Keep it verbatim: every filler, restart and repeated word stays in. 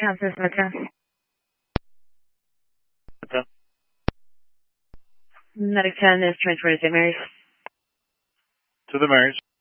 Kansas, Midtown. Midtown. Medic ten is transferred to Saint Mary's. To the Marys.